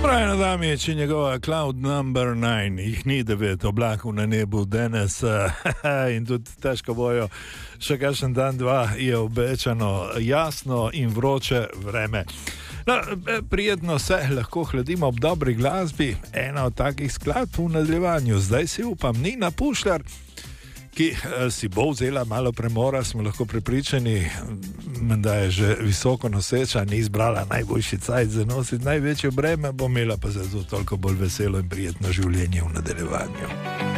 Brian Adamič in njegova Cloud Number 9, jih ni 9 oblakov na nebu danes in tudi težko bojo, še kakšen dan, dva je obečano jasno in vroče vreme. No, prijetno se lahko hladimo ob dobri glasbi, ena od takih skladb v nadaljevanju. Zdaj si upam, Nina Pušlar, ki si bo vzela malo premora, smo lahko prepričani, da je že visoko noseča, ni izbrala najboljši cajt za nositi največje breme, bo imela pa zato toliko bolj veselo in prijetno življenje v nadaljevanju.